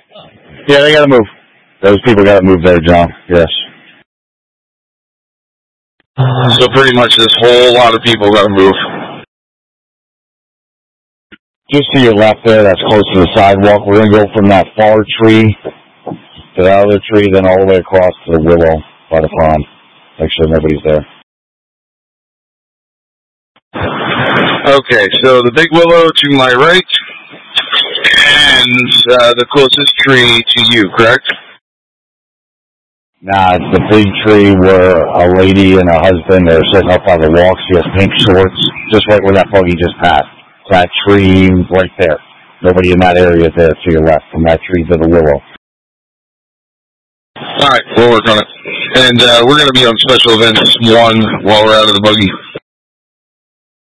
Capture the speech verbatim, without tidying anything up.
Yeah, they got to move. Those people got to move there, John. Yes. So pretty much this whole lot of people got to move. Just to your left there, that's close to the sidewalk. We're going to go from that far tree to the other tree, then all the way across to the willow by the pond. Make sure nobody's there. Okay, so the big willow to my right, and uh, the closest tree to you, correct? Nah, it's the big tree where a lady and a husband are sitting up on the walk. She has pink shorts, just right where that buggy just passed. That tree right there. Nobody in that area there to your left, from that tree to the willow. All right, we'll work on it. And uh, we're going to be on special events one while we're out of the buggy.